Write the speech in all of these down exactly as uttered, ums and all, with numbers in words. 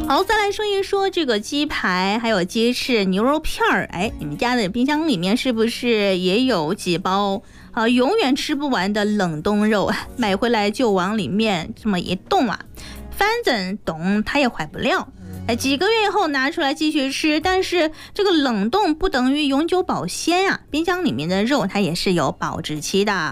好，再来说一说这个鸡排，还有鸡翅、牛肉片儿。哎，你们家的冰箱里面是不是也有几包啊永远吃不完的冷冻肉？买回来就往里面这么一冻啊，反正冻它也坏不了。哎，几个月以后拿出来继续吃，但是这个冷冻不等于永久保鲜啊，冰箱里面的肉它也是有保质期的。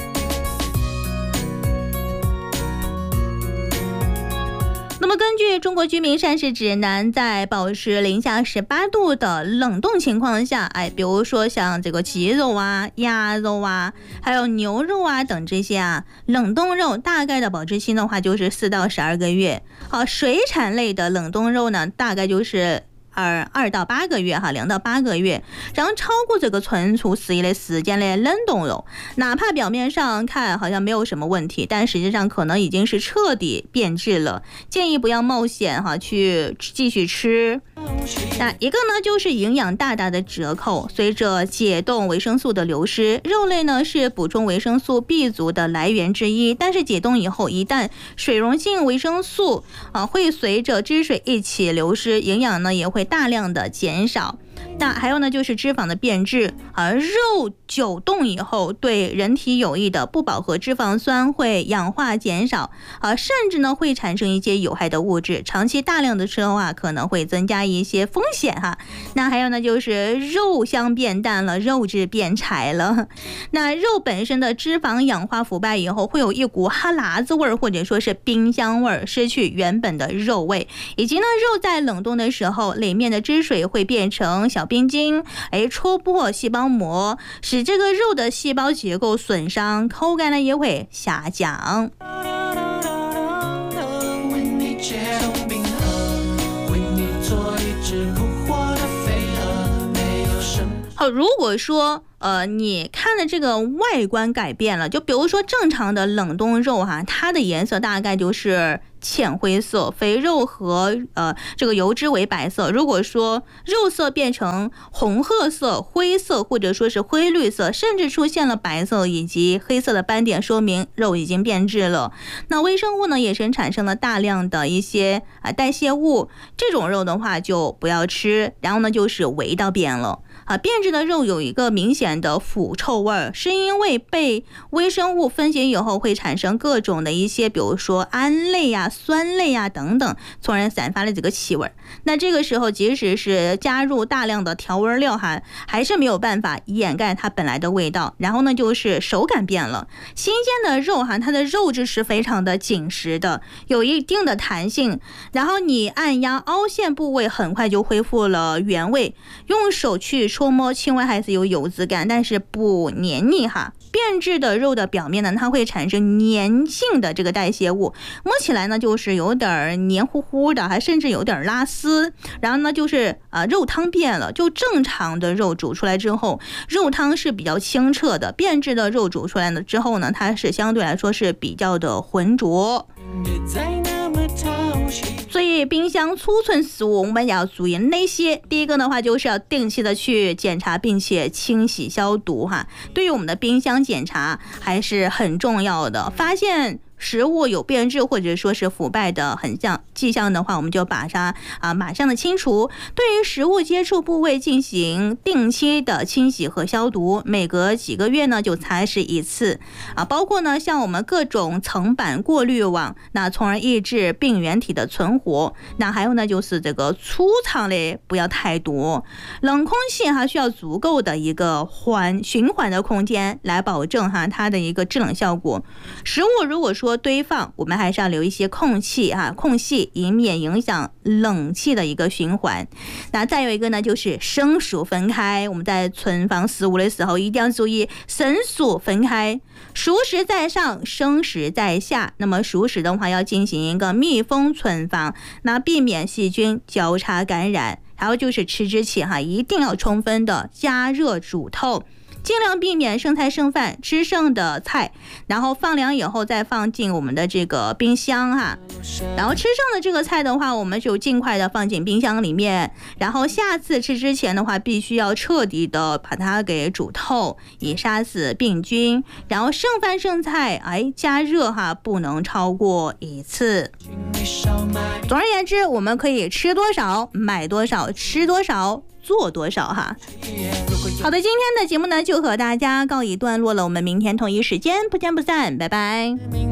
那么根据中国居民膳食指南，在保持零下十八度的冷冻情况下，哎，比如说像这个鸡肉啊、鸭肉啊，还有牛肉啊等这些啊，冷冻肉大概的保质期的话就是四到十二个月。好，水产类的冷冻肉呢，大概就是二二到八个月哈，两到八个月，然后超过这个存储时的时间的冷冻肉，哪怕表面上看好像没有什么问题，但实际上可能已经是彻底变质了，建议不要冒险哈去继续吃。那一个呢，就是营养大大的折扣。随着解冻维生素的流失，肉类呢是补充维生素 B 族的来源之一，但是解冻以后，一旦水溶性维生素啊会随着汁水一起流失，营养呢也会大量的减少。那还有呢，就是脂肪的变质啊，肉久冻以后对人体有益的不饱和脂肪酸会氧化减少啊，甚至呢会产生一些有害的物质，长期大量的吃的话可能会增加一些风险哈。那还有呢，就是肉香变淡了，肉质变柴了。那肉本身的脂肪氧化腐败以后，会有一股哈喇子味儿，或者说是冰箱味儿，失去原本的肉味，以及呢肉在冷冻的时候，里面的汁水会变成小冰晶，哎，戳破细胞膜，使这个肉的细胞结构损伤，口感呢也会下降。好，如果说呃，你看的这个外观改变了，就比如说正常的冷冻肉哈，它的颜色大概就是浅灰色，肥肉和呃这个油脂为白色。如果说肉色变成红褐色、灰色或者说是灰绿色，甚至出现了白色以及黑色的斑点，说明肉已经变质了。那微生物呢也是产生了大量的一些啊代谢物，这种肉的话就不要吃。然后呢就是味道变了。啊，变质的肉有一个明显的腐臭味，是因为被微生物分解以后会产生各种的一些，比如说胺类呀、酸类呀等等，从而散发了这个气味。那这个时候，即使是加入大量的调味料哈，还是没有办法掩盖它本来的味道。然后呢，就是手感变了，新鲜的肉哈，它的肉质是非常的紧实的，有一定的弹性。然后你按压凹陷部位，很快就恢复了原味。用手去触摸，轻微还是有油脂感，但是不黏腻哈。变质的肉的表面呢，它会产生粘性的这个代谢物，摸起来呢就是有点黏糊糊的，还甚至有点拉丝。然后呢就是啊、呃、肉汤变了，就正常的肉煮出来之后，肉汤是比较清澈的，变质的肉煮出来了之后呢，它是相对来说是比较的浑浊。所以冰箱储存食物我们要注意哪些？第一个的话就是要定期的去检查并且清洗消毒哈，对于我们的冰箱检查还是很重要的。发现食物有变质或者说是腐败的很像迹象的话，我们就把它啊马上的清除。对于食物接触部位进行定期的清洗和消毒，每隔几个月呢就擦拭一次啊，包括呢像我们各种层板过滤网，那从而抑制病原体的存活。那还有呢就是这个储藏类不要太多，冷空气还需要足够的一个环循环的空间来保证哈它的一个制冷效果。食物如果说堆放，我们还是要留一些空隙啊空隙，以免影响冷气的一个循环。那再有一个呢就是生熟分开，我们在存放食物的时候一定要注意生熟分开，熟食在上，生食在下。那么熟食的话要进行一个密封存放，那避免细菌交叉感染。还有就是吃之前哈，一定要充分的加热煮透。 尽量避免剩菜剩饭，吃剩的菜，然后放凉以后再放进我们的这个冰箱哈。然后吃剩的这个菜的话，我们就尽快的放进冰箱里面，然后下次吃之前的话，必须要彻底的把它给煮透，以杀死病菌。然后剩饭剩菜，哎，加热哈，不能超过一次。总而言之，我们可以吃多少，买多少，吃多少，做多少哈。好的，今天的节目呢就和大家告一段落了，我们明天同一时间不见不散，拜拜。